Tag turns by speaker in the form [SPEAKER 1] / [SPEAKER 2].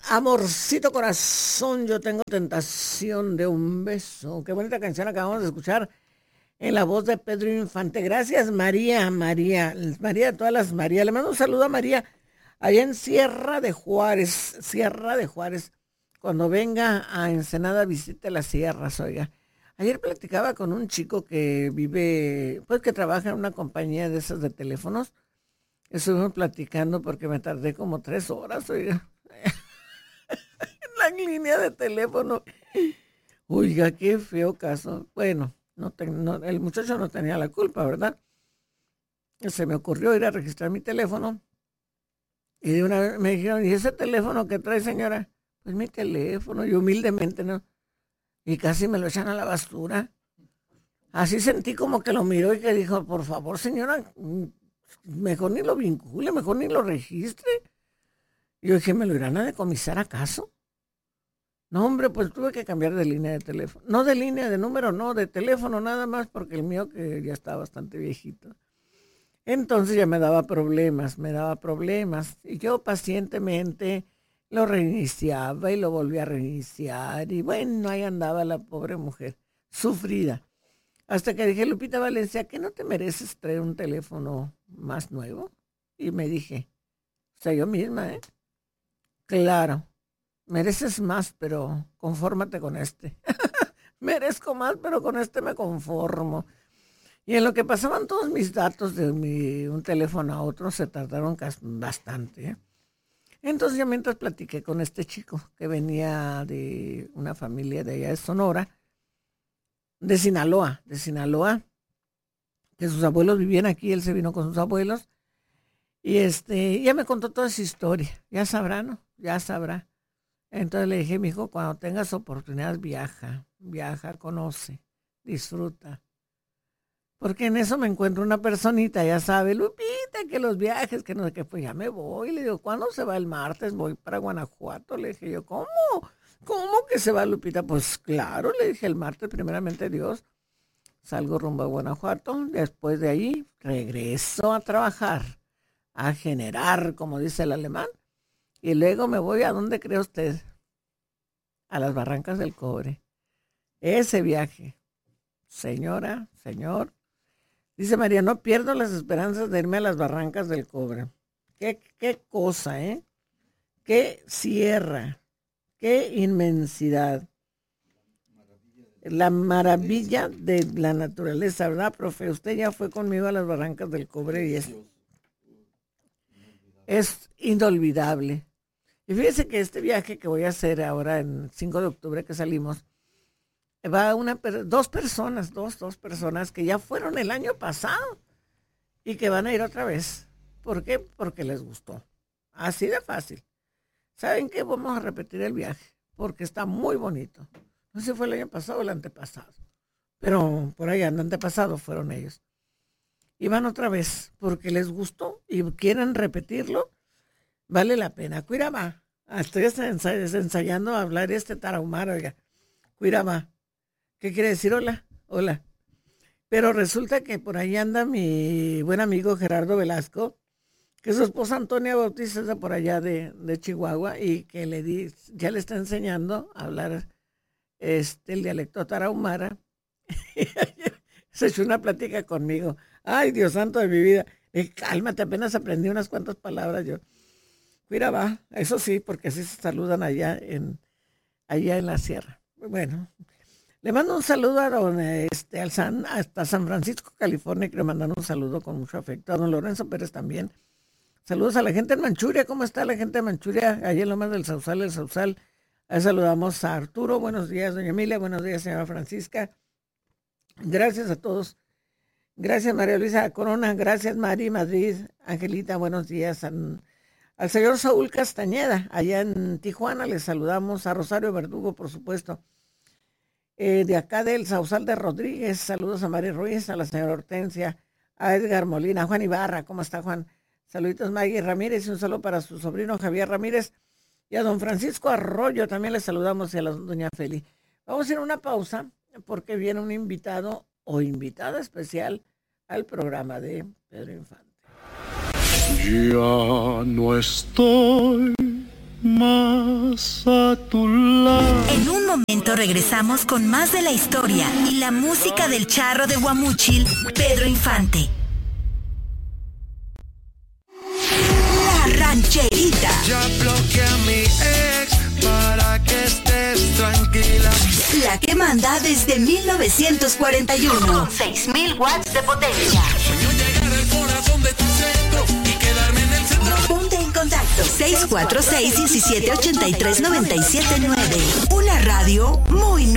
[SPEAKER 1] Amorcito corazón, yo tengo tentación de un beso. Qué bonita canción acabamos de escuchar en la voz de Pedro Infante. Gracias, María, María de todas las Marías. Le mando un saludo a María allá en Sierra de Juárez, Sierra de Juárez. Cuando venga a Ensenada, visite las sierras, oiga. Ayer platicaba con un chico que vive, pues que trabaja en una compañía de esas de teléfonos. Estuvimos platicando porque me tardé como 3 horas, oiga, en la línea de teléfono. Oiga, qué feo caso. Bueno, el muchacho no tenía la culpa, ¿verdad? Se me ocurrió ir a registrar mi teléfono y de una vez me dijeron, ¿y ese teléfono que trae, señora? Pues mi teléfono, y humildemente, ¿no? Y casi me lo echan a la basura. Así sentí como que lo miró y que dijo, por favor, señora, mejor ni lo vincule, mejor ni lo registre. Y yo dije, ¿me lo irán a decomisar acaso? No, hombre, pues tuve que cambiar de línea de teléfono. No de línea de número, no, de teléfono nada más, porque el mío que ya está bastante viejito. Entonces ya me daba problemas, me daba problemas. Y yo pacientemente lo reiniciaba y lo volví a reiniciar. Y bueno, ahí andaba la pobre mujer, sufrida. Hasta que dije, Lupita Valencia, ¿qué no te mereces traer un teléfono más nuevo? Y me dije, o sea, yo misma, ¿eh? Claro, mereces más, pero confórmate con este. Merezco más, pero con este me conformo. Y en lo que pasaban todos mis datos de un teléfono a otro, se tardaron bastante, ¿eh? Entonces yo mientras platiqué con este chico que venía de una familia de allá de Sonora, de Sinaloa, que sus abuelos vivían aquí, él se vino con sus abuelos, y ya me contó toda esa historia, ya sabrá, ¿no? Ya sabrá. Entonces le dije, mijo, cuando tengas oportunidad, viaja, conoce, disfruta. Porque en eso me encuentro una personita, ya sabe, Lupita, que los viajes, que no sé qué, pues ya me voy. Le digo, ¿cuándo se va el martes? Voy para Guanajuato. Le dije yo, ¿cómo? ¿Cómo que se va Lupita? Pues claro, le dije el martes, primeramente Dios, salgo rumbo a Guanajuato. Después de ahí regreso a trabajar, a generar, como dice el alemán. Y luego me voy, ¿a dónde cree usted? A las Barrancas del Cobre. Ese viaje, señora, señor. Dice María, no pierdo las esperanzas de irme a las Barrancas del Cobre. Qué cosa, ¿eh? Qué sierra, qué inmensidad. La maravilla de la naturaleza, ¿verdad, profe? Usted ya fue conmigo a las Barrancas del Cobre y es inolvidable. Y fíjese que este viaje que voy a hacer ahora en 5 de octubre que salimos, va dos personas que ya fueron el año pasado y que van a ir otra vez. ¿Por qué? Porque les gustó. Así de fácil. ¿Saben qué? Vamos a repetir el viaje porque está muy bonito. No sé si fue el año pasado o el antepasado, pero por ahí el antepasado fueron ellos. Y van otra vez porque les gustó y quieren repetirlo. Vale la pena. Cuirama. Estoy ensayando a hablar tarahumara, oiga. Cuirama. ¿Qué quiere decir hola? Hola. Pero resulta que por ahí anda mi buen amigo Gerardo Velasco, que su esposa Antonia Bautista es de por allá de Chihuahua y que ya le está enseñando a hablar el dialecto tarahumara. Se echó una plática conmigo. Ay, Dios santo de mi vida. Cálmate, apenas aprendí unas cuantas palabras yo. Mira, va, eso sí, porque así se saludan allá en la sierra. Bueno, le mando un saludo a hasta San Francisco, California, que le mandan un saludo con mucho afecto. A don Lorenzo Pérez también. Saludos a la gente en Manchuria. ¿Cómo está la gente de Manchuria? Allá en Lomas del Sausal, el Sausal. Ahí saludamos a Arturo. Buenos días, doña Emilia. Buenos días, señora Francisca. Gracias a todos. Gracias, María Luisa Corona. Gracias, Mari Madrid. Angelita, buenos días. Al señor Saúl Castañeda, allá en Tijuana, les saludamos. A Rosario Verdugo, por supuesto. De acá del Sausal de Rodríguez, saludos a María Ruiz, a la señora Hortensia, a Edgar Molina, a Juan Ibarra. ¿Cómo está, Juan? Saluditos, Maggie Ramírez, y un saludo para su sobrino Javier Ramírez. Y a don Francisco Arroyo también les saludamos, y a la doña Feli. Vamos a ir a una pausa porque viene un invitado o invitada especial al programa de Pedro Infante.
[SPEAKER 2] Ya no estoy más a tu lado.
[SPEAKER 3] En un momento regresamos con más de la historia y la música del charro de Guamúchil, Pedro Infante. La rancherita.
[SPEAKER 4] Ya bloqueé a mi ex para que estés tranquila.
[SPEAKER 3] La que manda desde 1941. Con 6,000 watts de potencia.
[SPEAKER 4] Sueño llegar al corazón de tu centro y quedarme en el centro.
[SPEAKER 3] Ponte en contacto 646-1783-979. Una radio muy